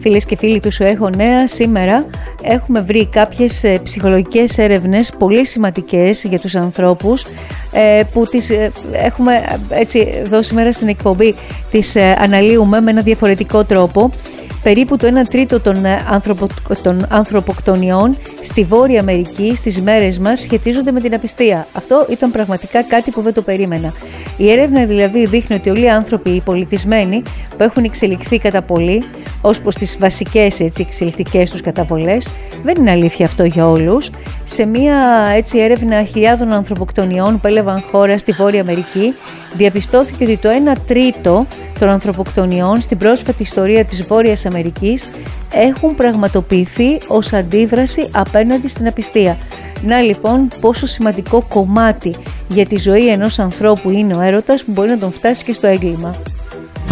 Φίλες και φίλοι του Σου Έχω Νέα, σήμερα έχουμε βρει κάποιες ψυχολογικές έρευνες πολύ σημαντικές για τους ανθρώπους που τις έχουμε έτσι εδώ σήμερα στην εκπομπή, τις αναλύουμε με ένα διαφορετικό τρόπο. Περίπου το 1/3 των ανθρωποκτονιών στη Βόρεια Αμερική στις μέρες μας σχετίζονται με την απιστία. Αυτό ήταν πραγματικά κάτι που δεν το περίμενα. Η έρευνα δηλαδή δείχνει ότι όλοι οι άνθρωποι, οι πολιτισμένοι που έχουν εξελιχθεί κατά πολύ ως προς τις βασικές εξελιχτικές τους καταβολές, δεν είναι αλήθεια αυτό για όλους. Σε μια έρευνα χιλιάδων ανθρωποκτονιών που έλαβαν χώρα στη Βόρεια Αμερική, διαπιστώθηκε ότι το 1/3 των ανθρωποκτονιών στην πρόσφατη ιστορία της Βόρειας Αμερικής έχουν πραγματοποιηθεί ως αντίδραση απέναντι στην απιστία. Να λοιπόν πόσο σημαντικό κομμάτι για τη ζωή ενός ανθρώπου είναι ο έρωτας που μπορεί να τον φτάσει και στο έγκλημα.